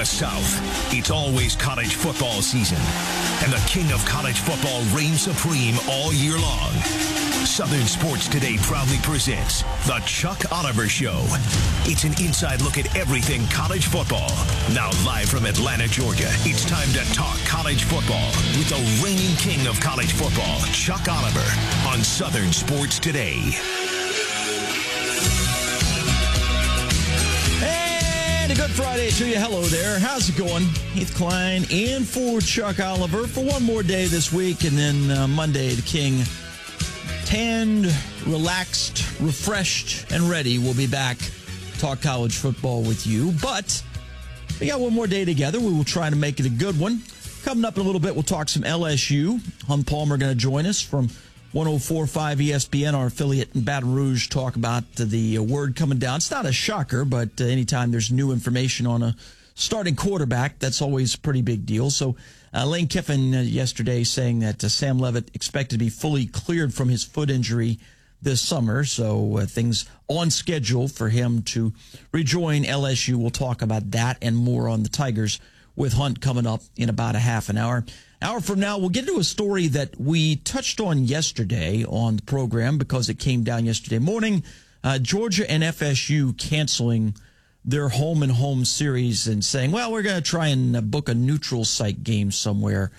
the South, it's always college football season, and the king of college football reigns supreme all year long. Southern Sports Today proudly presents The Chuck Oliver Show. It's an inside look at everything college football. Now live from Atlanta, Georgia, it's time to talk college football with the reigning king of college football, Chuck Oliver, on Southern Sports Today. And a good Friday to you. Hello there. How's it going? Heath Klein in for Chuck Oliver for one more day this week, and then Monday, the king tanned, relaxed, refreshed, and ready. We'll be back to talk college football with you. But we got one more day together. We will try to make it a good one. Coming up in a little bit, we'll talk some LSU. Hun Palmer going to join us from 104.5 ESPN, our affiliate in Baton Rouge, talk about the word coming down. It's not a shocker, but anytime there's new information on a starting quarterback, that's always a pretty big deal. So Lane Kiffin yesterday saying that Sam Leavitt expected to be fully cleared from his foot injury this summer. So things on schedule for him to rejoin LSU. We'll talk about that and more on the Tigers with Hunt coming up in about a half an hour. Hour from now, we'll get into a story that we touched on yesterday on the program because it came down yesterday morning. Georgia and FSU canceling their home-and-home series and saying, well, we're going to try and book a neutral site game somewhere.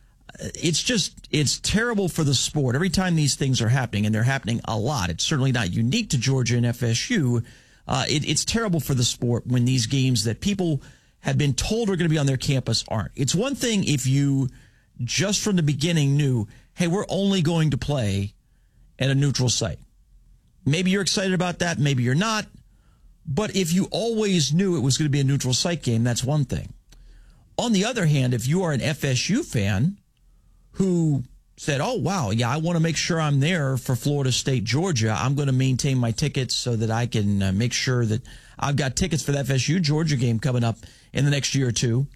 It's terrible for the sport. Every time these things are happening, and they're happening a lot, it's certainly not unique to Georgia and FSU. It's terrible for the sport when these games that people have been told are going to be on their campus aren't. It's one thing if you just from the beginning knew, hey, we're only going to play at a neutral site. Maybe you're excited about that, maybe you're not. But if you always knew it was going to be a neutral site game, that's one thing. On the other hand, if you are an FSU fan who said, oh, wow, yeah, I want to make sure I'm there for Florida State, Georgia. I'm going to maintain my tickets so that I can make sure that I've got tickets for the FSU Georgia game coming up in the next year or two.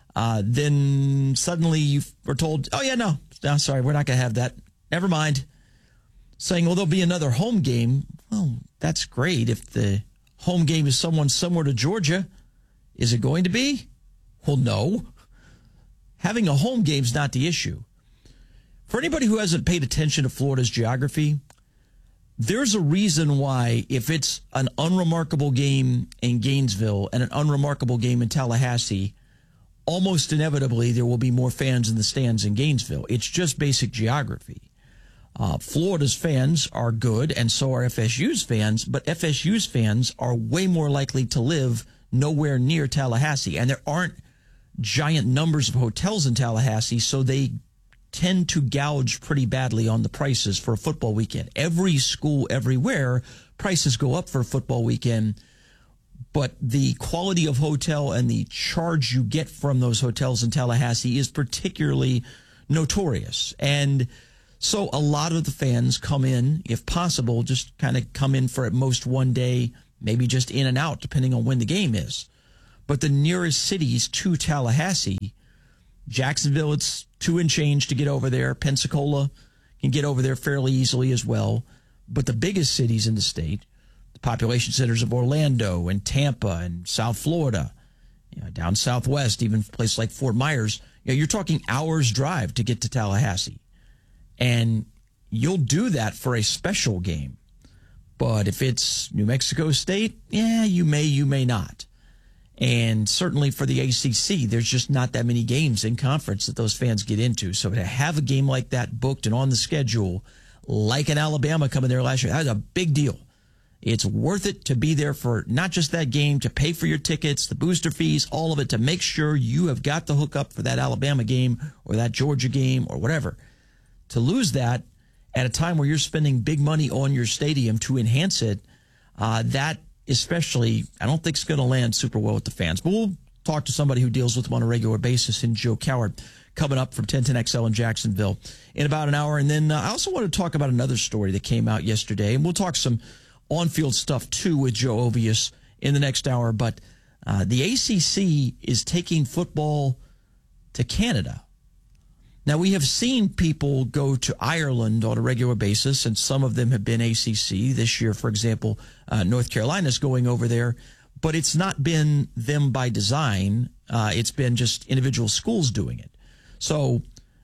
Then suddenly you were told, oh, yeah, no, sorry, we're not going to have that. Never mind. Saying, well, there'll be another home game. Well, that's great. If the home game is someone similar to Georgia, is it going to be? Well, no. Having a home game is not the issue. For anybody who hasn't paid attention to Florida's geography, there's a reason why if it's an unremarkable game in Gainesville and an unremarkable game in Tallahassee, almost inevitably there will be more fans in the stands in Gainesville. It's just basic geography. Florida's fans are good, and so are FSU's fans, but FSU's fans are way more likely to live nowhere near Tallahassee, and there aren't giant numbers of hotels in Tallahassee, so they tend to gouge pretty badly on the prices for a football weekend. Every school, everywhere, prices go up for a football weekend, but the quality of hotel and the charge you get from those hotels in Tallahassee is particularly notorious. And so a lot of the fans come in, if possible, just kind of come in for at most one day, maybe just in and out, depending on when the game is. But the nearest cities to Tallahassee, Jacksonville, it's 2 and change to get over there. Pensacola can get over there fairly easily as well. But the biggest cities in the state, the population centers of Orlando and Tampa and South Florida, down southwest, even a place like Fort Myers, you're talking hours drive to get to Tallahassee. And you'll do that for a special game. But if it's New Mexico State, you may not. And certainly for the ACC, there's just not that many games in conference that those fans get into. So to have a game like that booked and on the schedule, like an Alabama coming there last year, that's a big deal. It's worth it to be there for not just that game, to pay for your tickets, the booster fees, all of it, to make sure you have got the hookup for that Alabama game or that Georgia game or whatever. To lose that at a time where you're spending big money on your stadium to enhance it, that especially, I don't think it's going to land super well with the fans. But we'll talk to somebody who deals with them on a regular basis in Joe Coward coming up from 1010XL in Jacksonville in about an hour. And then I also want to talk about another story that came out yesterday. And we'll talk some on-field stuff, too, with Joe Ovius in the next hour. But the ACC is taking football to Canada. Now, we have seen people go to Ireland on a regular basis, and some of them have been ACC. This year, for example, North Carolina's going over there. but it's not been them by design. It's been just individual schools doing it. So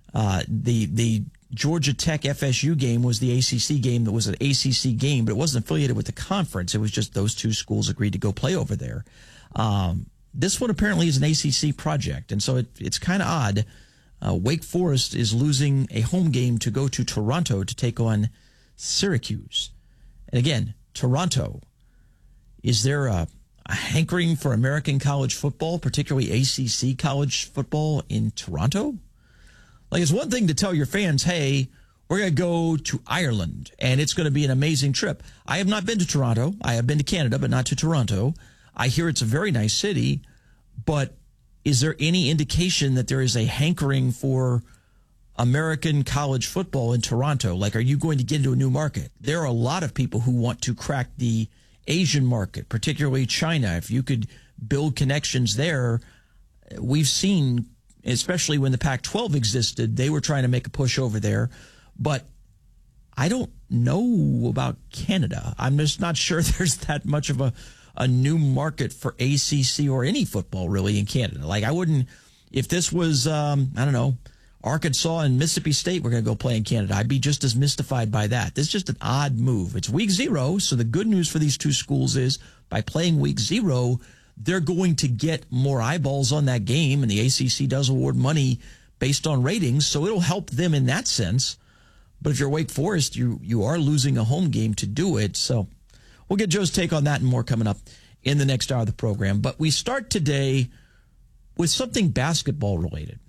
the Georgia Tech FSU game was the ACC game that was an ACC game, but it wasn't affiliated with the conference. It was just those two schools agreed to go play over there. This one apparently is an ACC project, and so it's kind of odd. Wake Forest is losing a home game to go to Toronto to take on Syracuse. And again, Toronto, is there a hankering for American college football, particularly ACC college football in Toronto? Like, it's one thing to tell your fans, hey, we're going to go to Ireland, and it's going to be an amazing trip. I have not been to Toronto. I have been to Canada, but not to Toronto. I hear it's a very nice city, but is there any indication that there is a hankering for American college football in Toronto? Like, are you going to get into a new market? There are a lot of people who want to crack the Asian market, particularly China. If you could build connections there, we've seen, especially when the Pac-12 existed, they were trying to make a push over there. But I don't know about Canada. I'm just not sure there's that much of a new market for ACC or any football really in Canada. Like, I wouldn't, if this was, I don't know, Arkansas and Mississippi State were going to go play in Canada, I'd be just as mystified by that. This is just an odd move. It's week 0, so the good news for these two schools is by playing week 0, they're going to get more eyeballs on that game, and the ACC does award money based on ratings, so it'll help them in that sense. But if you're Wake Forest, you are losing a home game to do it. So we'll get Joe's take on that and more coming up in the next hour of the program. But we start today with something basketball related.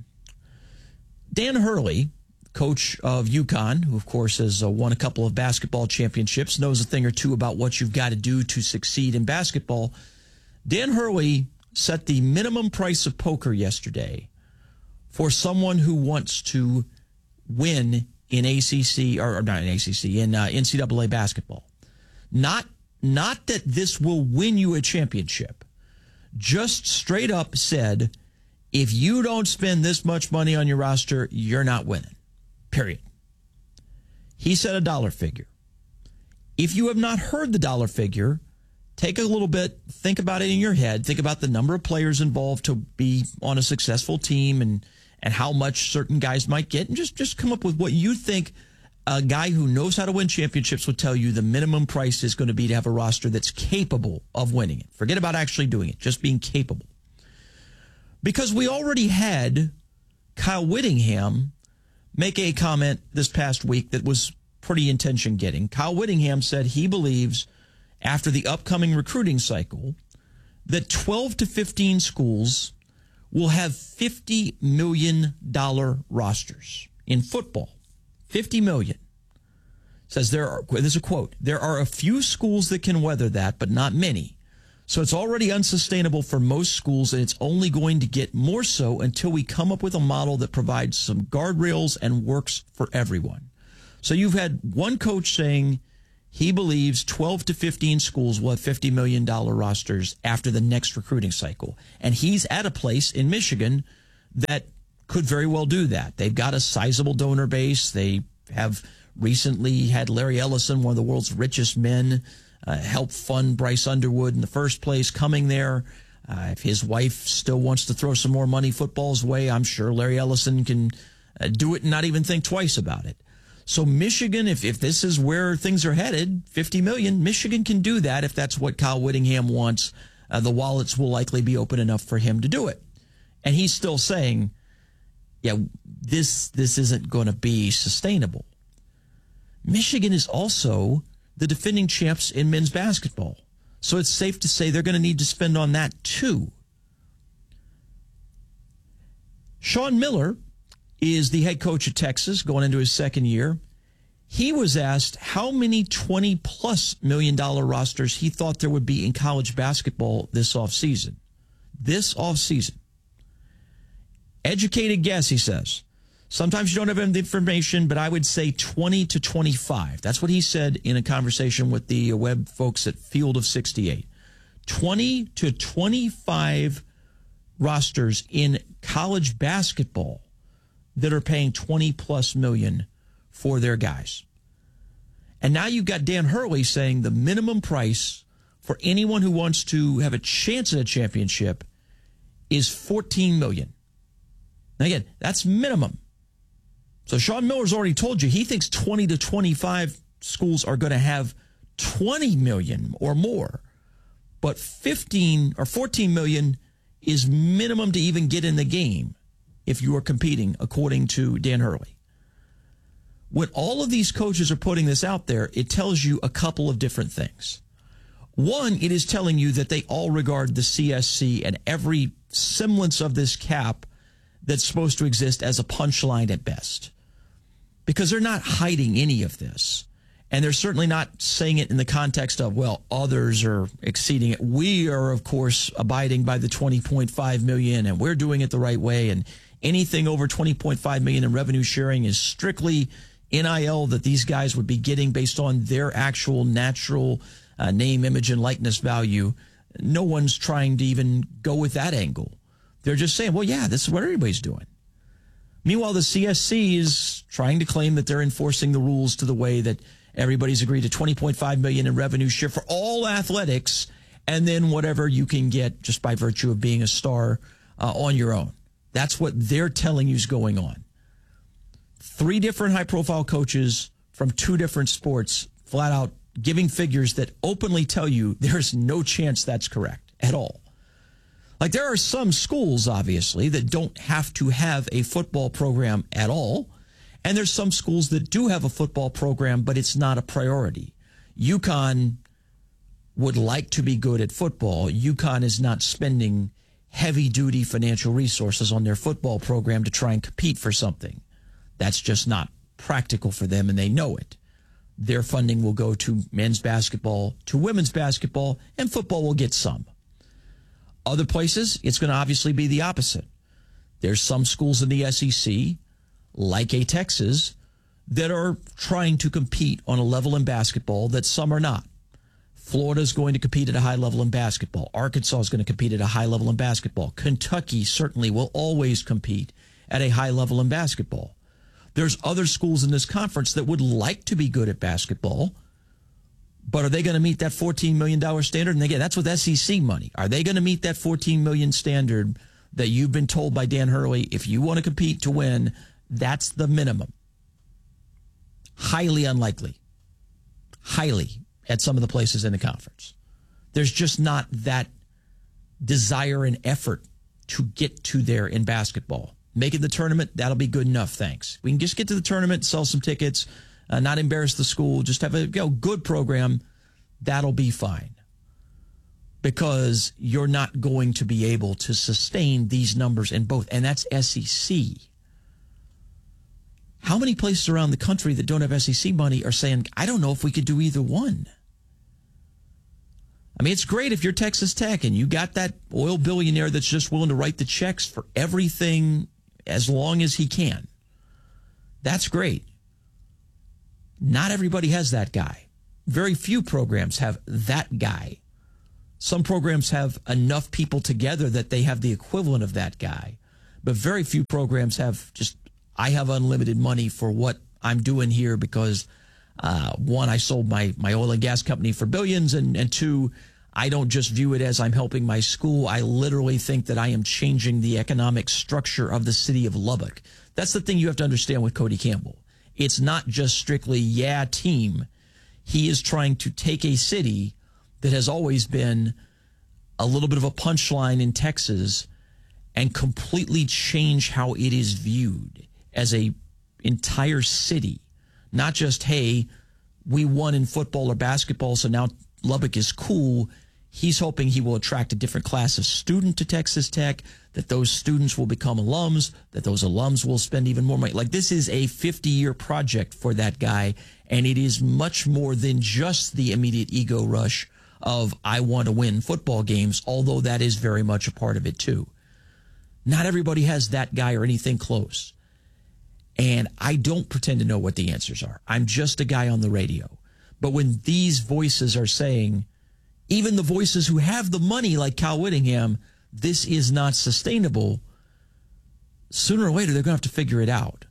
Dan Hurley, coach of UConn, who of course has won a couple of basketball championships, knows a thing or two about what you've got to do to succeed in basketball. Dan Hurley set the minimum price of poker yesterday for someone who wants to win in ACC, or not in ACC, in NCAA basketball. Not that this will win you a championship. Just straight up said, if you don't spend this much money on your roster, you're not winning. Period. He said a dollar figure. If you have not heard the dollar figure, take a little bit, think about it in your head. Think about the number of players involved to be on a successful team and how much certain guys might get, and just come up with what you think a guy who knows how to win championships would tell you the minimum price is going to be to have a roster that's capable of winning it. Forget about actually doing it, just being capable. Because we already had Kyle Whittingham make a comment this past week that was pretty attention-getting. Kyle Whittingham said he believes after the upcoming recruiting cycle that 12 to 15 schools will have $50 million rosters in football. $50 million. Says this is a quote, there are a few schools that can weather that, but not many. So it's already unsustainable for most schools, and it's only going to get more so until we come up with a model that provides some guardrails and works for everyone. So you've had one coach saying he believes 12 to 15 schools will have $50 million rosters after the next recruiting cycle. And he's at a place in Michigan that could very well do that. They've got a sizable donor base. They have recently had Larry Ellison, one of the world's richest men, help fund Bryce Underwood in the first place coming there. If his wife still wants to throw some more money football's way, I'm sure Larry Ellison can do it and not even think twice about it. So Michigan, if this is where things are headed, $50 million, Michigan can do that if that's what Kyle Whittingham wants. The wallets will likely be open enough for him to do it. And he's still saying, yeah, this isn't going to be sustainable. Michigan is also the defending champs in men's basketball. So it's safe to say they're going to need to spend on that too. Sean Miller is the head coach of Texas going into his second year. He was asked how many $20+ million rosters he thought there would be in college basketball this offseason. This offseason. Educated guess, he says. Sometimes you don't have the information, but I would say 20 to 25. That's what he said in a conversation with the web folks at Field of 68. 20 to 25 rosters in college basketball that are paying $20+ million for their guys. And now you've got Dan Hurley saying the minimum price for anyone who wants to have a chance at a championship is $14 million. Now again, that's minimum. So Sean Miller's already told you he thinks 20 to 25 schools are going to have $20 million or more. But 15 or 14 million is minimum to even get in the game if you are competing, according to Dan Hurley. When all of these coaches are putting this out there, it tells you a couple of different things. One, it is telling you that they all regard the CSC and every semblance of this cap that's supposed to exist as a punchline at best. Because they're not hiding any of this. And they're certainly not saying it in the context of, well, others are exceeding it. We are, of course, abiding by the $20.5 million, and we're doing it the right way. And anything over $20.5 million in revenue sharing is strictly NIL that these guys would be getting based on their actual natural name, image, and likeness value. No one's trying to even go with that angle. They're just saying, well, yeah, this is what everybody's doing. Meanwhile, the CSC is trying to claim that they're enforcing the rules to the way that everybody's agreed to $20.5 million in revenue share for all athletics, and then whatever you can get just by virtue of being a star on your own. That's what they're telling you is going on. 3 different high-profile coaches from 2 different sports flat out giving figures that openly tell you there's no chance that's correct at all. Like, there are some schools, obviously, that don't have to have a football program at all. And there's some schools that do have a football program, but it's not a priority. UConn would like to be good at football. UConn is not spending heavy-duty financial resources on their football program to try and compete for something. That's just not practical for them, and they know it. Their funding will go to men's basketball, to women's basketball, and football will get some. Other places, it's going to obviously be the opposite. There's some schools in the SEC, like a Texas, that are trying to compete on a level in basketball that some are not. Florida's going to compete at a high level in basketball. Arkansas is going to compete at a high level in basketball. Kentucky certainly will always compete at a high level in basketball. There's other schools in this conference that would like to be good at basketball, but are they going to meet that $14 million standard? And again, that's with SEC money. Are they going to meet that $14 million standard that you've been told by Dan Hurley, if you want to compete to win, that's the minimum? Highly unlikely. Highly at some of the places in the conference. There's just not that desire and effort to get to there in basketball. Making the tournament, that'll be good enough, thanks. We can just get to the tournament, sell some tickets, not embarrass the school, just have a good program. That'll be fine. Because you're not going to be able to sustain these numbers in both. And that's SEC. How many places around the country that don't have SEC money are saying, I don't know if we could do either one? I mean, it's great if you're Texas Tech and you got that oil billionaire that's just willing to write the checks for everything as long as he can. That's great. Not everybody has that guy. Very few programs have that guy. Some programs have enough people together that they have the equivalent of that guy. But very few programs have just, I have unlimited money for what I'm doing here because, one, I sold my oil and gas company for billions, and two, I don't just view it as I'm helping my school. I literally think that I am changing the economic structure of the city of Lubbock. That's the thing you have to understand with Cody Campbell. It's not just strictly, team. He is trying to take a city that has always been a little bit of a punchline in Texas and completely change how it is viewed as a entire city. Not just, hey, we won in football or basketball, so now Lubbock is cool. He's hoping he will attract a different class of student to Texas Tech, that those students will become alums, that those alums will spend even more money. Like, this is a 50-year project for that guy, and it is much more than just the immediate ego rush of, I want to win football games, although that is very much a part of it too. Not everybody has that guy or anything close. And I don't pretend to know what the answers are. I'm just a guy on the radio. But when these voices are saying, even the voices who have the money like Cal Whittingham, this is not sustainable, sooner or later they're going to have to figure it out.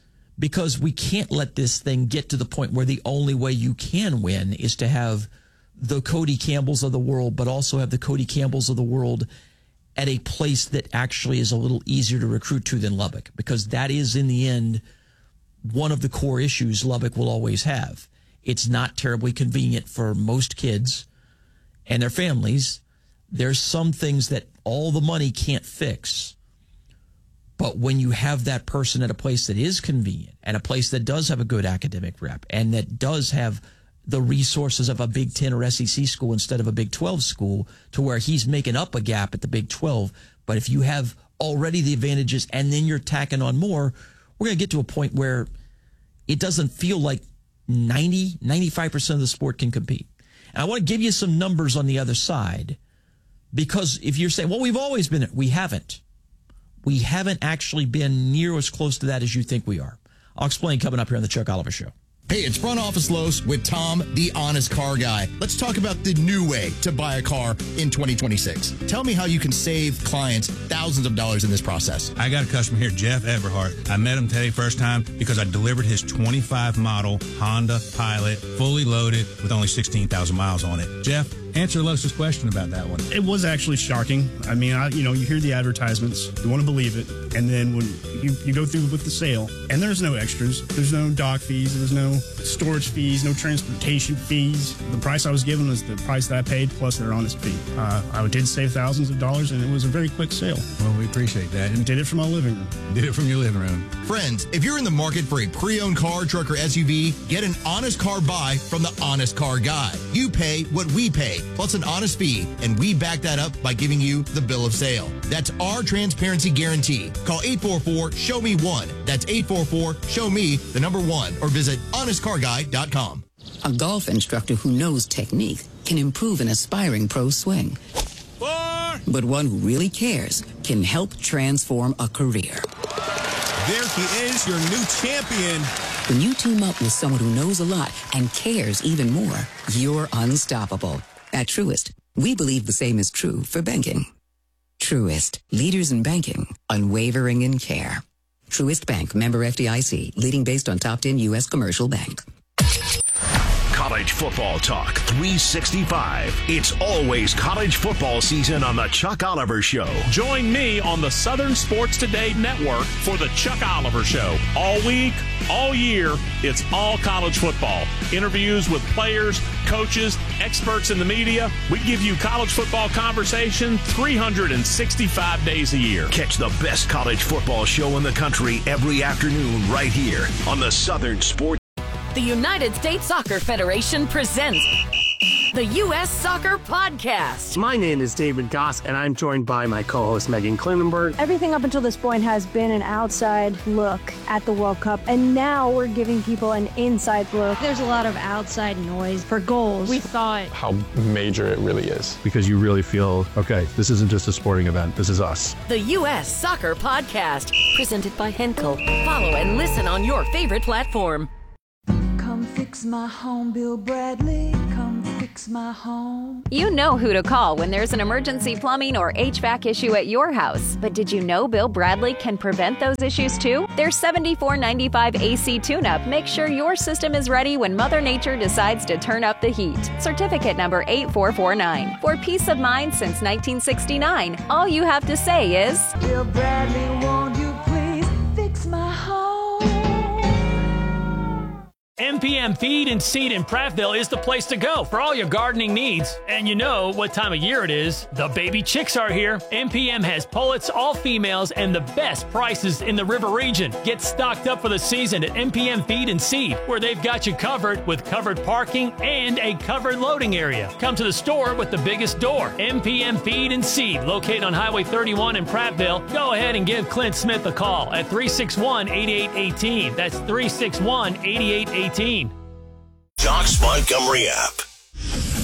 Because we can't let this thing get to the point where the only way you can win is to have the Cody Campbells of the world, but also have the Cody Campbells of the world at a place that actually is a little easier to recruit to than Lubbock, because that is, in the end, one of the core issues Lubbock will always have. It's not terribly convenient for most kids and their families. There's some things that all the money can't fix. But when you have that person at a place that is convenient and a place that does have a good academic rep and that does have the resources of a Big Ten or SEC school instead of a Big 12 school, to where he's making up a gap at the Big 12. But if you have already the advantages and then you're tacking on more, we're going to get to a point where it doesn't feel like 95% of the sport can compete. And I want to give you some numbers on the other side, because if you're saying, well, we've always been, we haven't. We haven't actually been near as close to that as you think we are. I'll explain coming up here on the Chuck Oliver Show. Hey, it's Front Office Los with Tom, the honest car guy. Let's talk about the new way to buy a car in 2026. Tell me how you can save clients thousands of dollars in this process. I got a customer here, Jeff Everhart. I met him today first time because I delivered his 25 model Honda Pilot, fully loaded with only 16,000 miles on it. Jeff, answer Los's question about that one. It was actually shocking. I mean, you hear the advertisements, you want to believe it, and then when you go through with the sale, and there's no extras, there's no dock fees, there's no storage fees, no transportation fees. The price I was given was the price that I paid plus their honest fee. I did save thousands of dollars, and it was a very quick sale. Well, we appreciate that. And did it from my living room. Did it from your living room. Friends, if you're in the market for a pre-owned car, truck, or SUV, get an honest car buy from the Honest Car Guy. You pay what we pay, plus an honest fee, and we back that up by giving you the bill of sale. That's our transparency guarantee. Call 844-SHOW-ME-1. That's 844-SHOW-ME, the number 1, or visit honestcarguy.com. A golf instructor who knows technique can improve an aspiring pro's swing. But one who really cares can help transform a career. There he is, your new champion. When you team up with someone who knows a lot and cares even more, you're unstoppable. At Truist, we believe the same is true for banking. Truist, leaders in banking, unwavering in care. Truist Bank, member FDIC, leading based on top 10 U.S. commercial bank. College football talk 365. It's always college football season on the Chuck Oliver Show. Join me on the Southern Sports Today Network for the Chuck Oliver Show. All week, all year, it's all college football. Interviews with players, coaches, experts in the media. We give you college football conversation 365 days a year. Catch the best college football show in the country every afternoon right here on the Southern Sports. The United States Soccer Federation presents the U.S. Soccer Podcast. My name is David Goss, and I'm joined by my co-host Megan Klinenberg. Everything up until this point has been an outside look at the World Cup, and now we're giving people an inside look. There's a lot of outside noise for goals. We thought how major it really is, because you really feel, okay, this isn't just a sporting event, this is us. The U.S. Soccer Podcast, presented by Henkel. Follow and listen on your favorite platform. Come fix my home, Bill Bradley. Come fix my home. You know who to call when there's an emergency plumbing or HVAC issue at your house. But did you know Bill Bradley can prevent those issues too? Their $74.95 AC tune-up makes sure your system is ready when Mother Nature decides to turn up the heat. Certificate number 8449. For peace of mind since 1969, all you have to say is, Bill Bradley, won't you please fix my home? MPM Feed and Seed in Prattville is the place to go for all your gardening needs. And you know what time of year it is. The baby chicks are here. MPM has pullets, all females, and the best prices in the river region. Get stocked up for the season at MPM Feed and Seed, where they've got you covered with covered parking and a covered loading area. Come to the store with the biggest door. MPM Feed and Seed, located on Highway 31 in Prattville. Go ahead and give Clint Smith a call at 361-8818. That's 361-8818. Jock's Montgomery app.